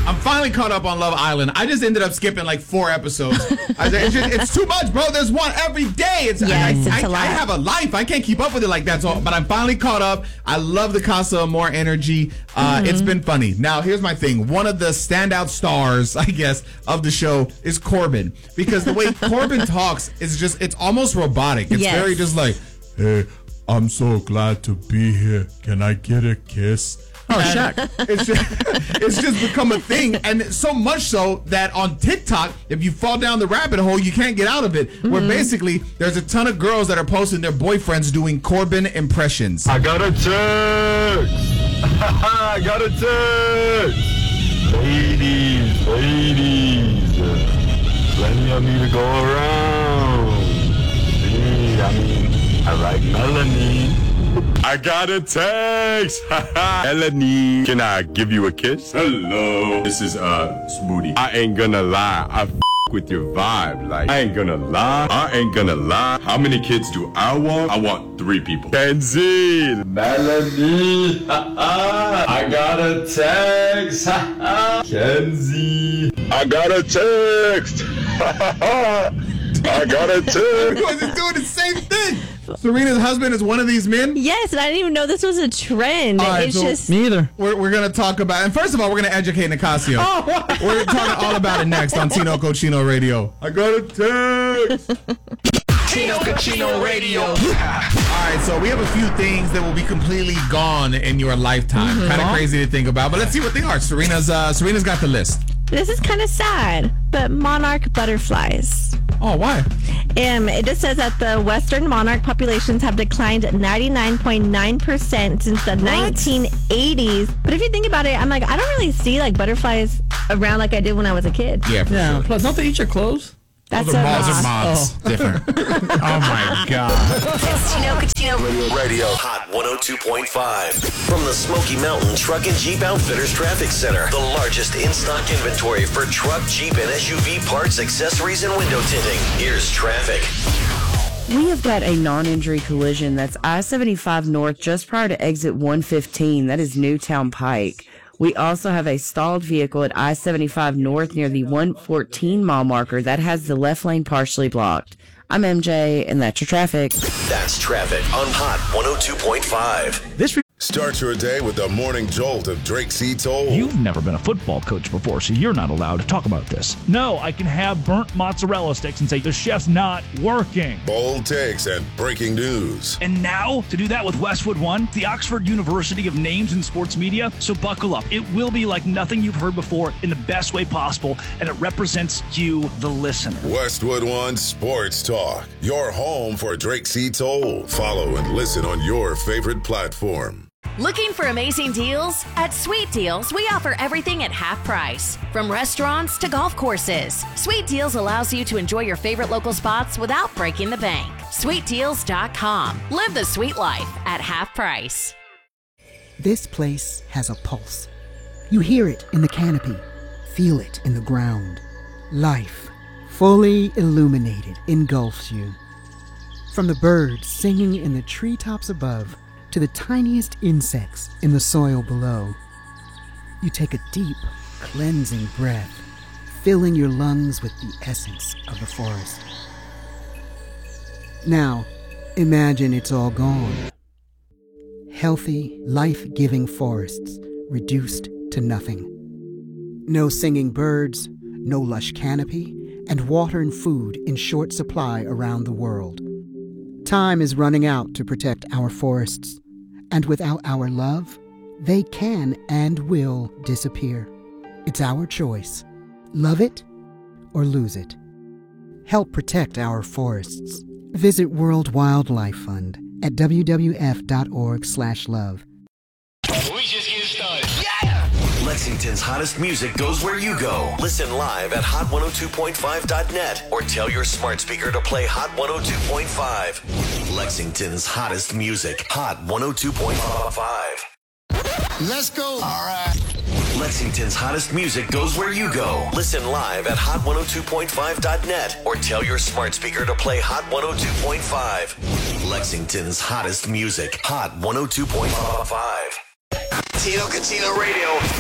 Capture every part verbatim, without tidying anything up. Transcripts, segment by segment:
I'm finally caught up on Love Island. I just ended up skipping like four episodes. I, it's, just, it's too much, bro. There's one every day. It's, yes, I, it's I, a lot. I have a life. I can't keep up with it like that. So, but I'm finally caught up. I love the Casa Amor energy. Uh, mm-hmm. It's been funny. Now, here's my thing. One of the standout stars, I guess, of the show is Corbin. Because the way Corbin talks is just, it's almost robotic. It's yes. very just like, hey, I'm so glad to be here. Can I get a kiss? Oh, Shaq. It's just, it's just become a thing. And so much so that on TikTok, if you fall down the rabbit hole, you can't get out of it. Mm-hmm. Where basically there's a ton of girls that are posting their boyfriends doing Corbin impressions. I got a text. I got a text. Ladies, ladies. Plenty of me to go around. See, I mean, I like Melanie. I got a text. Melanie, can I give you a kiss? Hello. This is uh Smoothie. I ain't gonna lie. I f- with your vibe. Like, I ain't gonna lie. I ain't gonna lie. How many kids do I want? I want three people. Kenzie. Melanie. I got a text. Kenzie. I got a text. I got a text. Because it's doing the same thing. Serena's husband is one of these men? Yes, and I didn't even know this was a trend. Right, it's so just me either. We're, we're going to talk about, and first of all, we're going to educate Nicasio. Oh, we're talking all about it next on Tino Cochino Radio. I got a text. Tino Cochino Radio. All right, so we have a few things that will be completely gone in your lifetime. Mm-hmm. Kind of crazy to think about, but let's see what they are. Serena's uh, Serena's got the list. This is kind of sad, but monarch butterflies. Oh, why? Um, it just says that the western monarch populations have declined ninety-nine point nine percent since the what? nineteen eighties. But if you think about it, I'm like, I don't really see like butterflies around like I did when I was a kid. Yeah, for yeah. Sure. Plus, don't they eat your clothes? That's Those are a moths. moth. Are moths. Oh. Different. Oh, my God. It's Tino Cochino Radio. Hot one oh two point five. From the Smoky Mountain Truck and Jeep Outfitters Traffic Center. The largest in-stock inventory for truck, Jeep, and S U V parts, accessories, and window tinting. Here's traffic. We have got a non-injury collision that's I seventy-five North just prior to exit one fifteen. That is Newtown Pike. We also have a stalled vehicle at I seventy-five North near the one fourteen mile marker that has the left lane partially blocked. I'm M J, and that's your traffic. That's traffic on Hot one oh two point five. This re- Start your day with the morning jolt of Drake C. Toll. You've never been a football coach before, so you're not allowed to talk about this. No, I can have burnt mozzarella sticks and say the chef's not working. Bold takes and breaking news. And now, to do that with Westwood One, the Oxford University of Names in Sports Media. So buckle up. It will be like nothing you've heard before in the best way possible, and it represents you, the listener. Westwood One Sports Talk, your home for Drake C. Toll. Follow and listen on your favorite platform. Looking for amazing deals? At Sweet Deals, we offer everything at half price. From restaurants to golf courses, Sweet Deals allows you to enjoy your favorite local spots without breaking the bank. sweet deals dot com. Live the sweet life at half price. This place has a pulse. You hear it in the canopy, feel it in the ground. Life, fully illuminated, engulfs you. From the birds singing in the treetops above to the tiniest insects in the soil below. You take a deep, cleansing breath, filling your lungs with the essence of the forest. Now, imagine it's all gone. Healthy, life-giving forests reduced to nothing. No singing birds, no lush canopy, and water and food in short supply around the world. Time is running out to protect our forests, and without our love, they can and will disappear. It's our choice. Love it or lose it. Help protect our forests. Visit World Wildlife Fund at w w f dot org slash love. We just get started. Yeah! Lexington's hottest music goes where you go. Listen live at hot one oh two point five dot net or tell your smart speaker to play Hot one oh two point five. Lexington's hottest music. Hot one oh two point five. Let's go. All right. Lexington's hottest music goes where you go. Listen live at hot one oh two point five dot net or tell your smart speaker to play Hot one oh two point five. Lexington's hottest music. Hot one oh two point five. Tino Cochino Radio.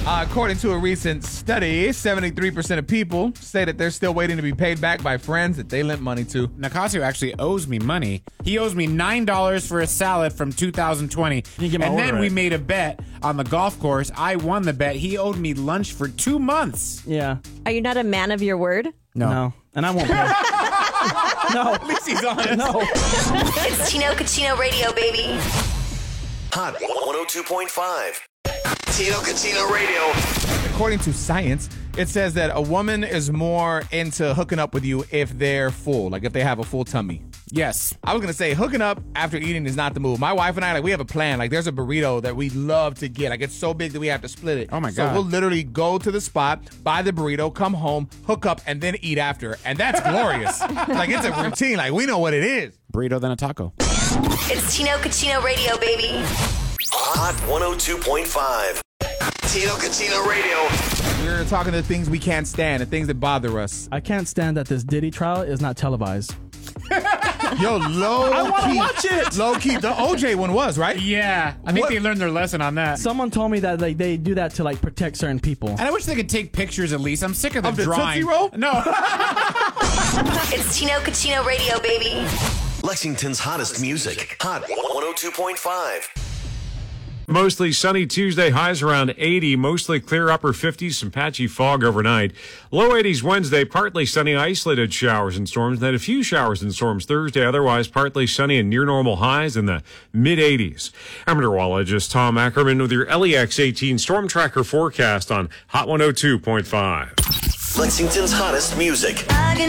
Uh, according to a recent study, seventy-three percent of people say that they're still waiting to be paid back by friends that they lent money to. Nicasio actually owes me money. He owes me nine dollars for a salad from two thousand twenty. You get my and order then right. we made a bet on the golf course. I won the bet. He owed me lunch for two months. Yeah. Are you not a man of your word? No. No. And I won't pay. No. At least he's honest. No. It's Tino Cucino Radio, baby. Hot one oh two point five. Tino Cucino Radio. According to science, it says that a woman is more into hooking up with you if they're full, like if they have a full tummy. Yes. I was going to say hooking up after eating is not the move. My wife and I, like, we have a plan. Like, there's a burrito that we love to get. Like, it's so big that we have to split it. Oh, my so God. we'll literally go to the spot, buy the burrito, come home, hook up, and then eat after. And that's glorious. Like, it's a routine. Like, we know what it is. Burrito, then a taco. It's Tino Cucino Radio, baby. Hot one oh two point five. Tino Cucino Radio. We're talking the things we can't stand, the things that bother us. I can't stand that this Diddy trial is not televised. Yo, low I want to key. watch it. Low key. The O J one was, right? Yeah. I think What? they learned their lesson on that. Someone told me that like they do that to like protect certain people. And I wish they could take pictures at least. I'm sick of the Of the drawing. Tootsie Roll? No. It's Tino Cucino Radio, baby. Lexington's hottest music. Hot one oh two point five. Mostly sunny Tuesday, highs around eighty, mostly clear upper fifties, some patchy fog overnight. Low eighties Wednesday, partly sunny, isolated showers and storms, then a few showers and storms Thursday, otherwise partly sunny and near normal highs in the mid eighties. I'm meteorologist Tom Ackerman with your L E X eighteen Storm Tracker forecast on Hot one oh two point five. Lexington's hottest music.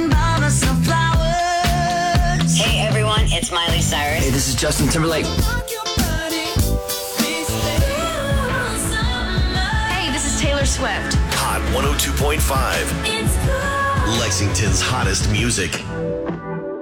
Hey, everyone, it's Miley Cyrus. Hey, this is Justin Timberlake. Hey, this is Taylor Swift. Hot one oh two point five. Lexington's hottest music.